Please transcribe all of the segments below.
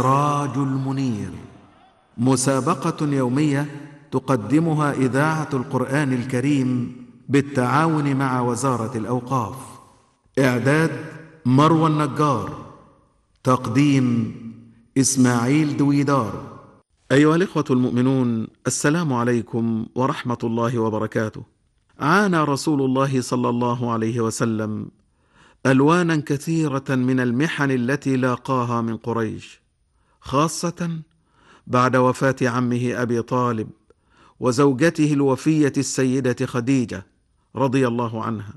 السراج المنير، مسابقة يومية تقدمها إذاعة القرآن الكريم بالتعاون مع وزارة الأوقاف. إعداد مروى النجار، تقديم إسماعيل دويدار. أيها الإخوة المؤمنون، السلام عليكم ورحمة الله وبركاته. عانى رسول الله صلى الله عليه وسلم ألوانا كثيرة من المحن التي لاقاها من قريش، خاصة بعد وفاة عمه أبي طالب وزوجته الوفية السيدة خديجة رضي الله عنها.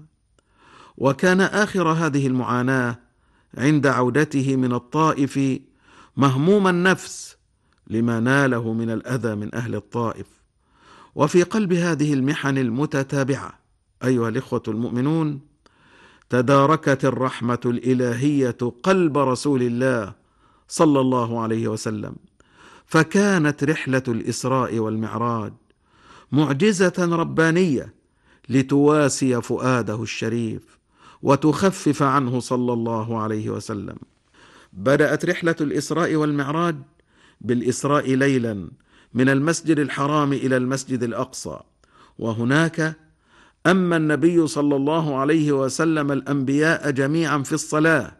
وكان آخر هذه المعاناة عند عودته من الطائف مهموم النفس لما ناله من الأذى من أهل الطائف. وفي قلب هذه المحن المتتابعة أيها الإخوة المؤمنون، تداركت الرحمة الإلهية قلب رسول الله صلى الله عليه وسلم، فكانت رحلة الإسراء والمعراج معجزة ربانية لتواسي فؤاده الشريف وتخفف عنه صلى الله عليه وسلم. بدأت رحلة الإسراء والمعراج بالإسراء ليلا من المسجد الحرام إلى المسجد الأقصى، وهناك أما النبي صلى الله عليه وسلم الأنبياء جميعا في الصلاة،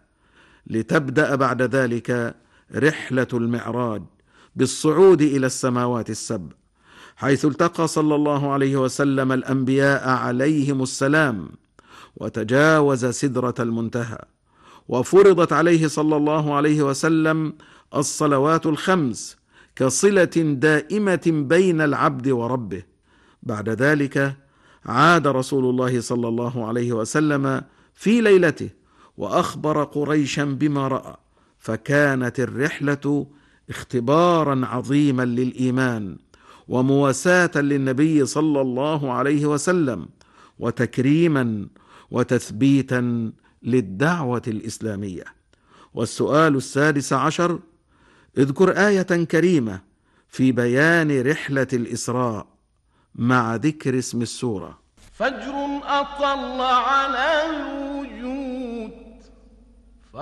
لتبدأ بعد ذلك رحلة المعراج بالصعود إلى السماوات السبع، حيث التقى صلى الله عليه وسلم الأنبياء عليهم السلام، وتجاوز سدرة المنتهى، وفرضت عليه صلى الله عليه وسلم الصلوات الخمس كصلة دائمة بين العبد وربه. بعد ذلك عاد رسول الله صلى الله عليه وسلم في ليلته وأخبر قريشا بما رأى، فكانت الرحلة اختبارا عظيما للإيمان ومواساة للنبي صلى الله عليه وسلم، وتكريما وتثبيتا للدعوة الإسلامية. والسؤال 16، اذكر آية كريمة في بيان رحلة الإسراء مع ذكر اسم السورة. فجر أطل على